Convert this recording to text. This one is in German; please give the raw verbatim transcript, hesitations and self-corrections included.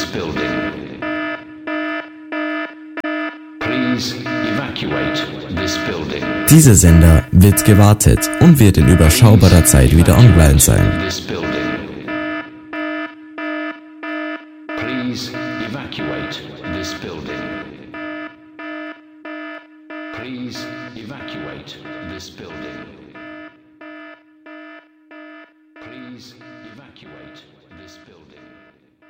this building. Please evacuate this building. Dieser Sender wird gewartet und wird in überschaubarer Zeit wieder online sein. This building. Please evacuate this building. Please evacuate this building. Please evacuate.